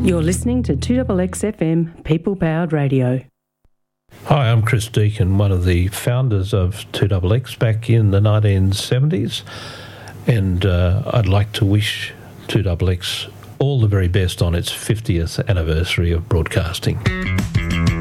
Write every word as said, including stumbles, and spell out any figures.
You're listening to two X X F M People Powered Radio. Hi, I'm Chris Deacon, one of the founders of two X X back in the nineteen seventies, and uh, I'd like to wish two X X all the very best on its fiftieth anniversary of broadcasting.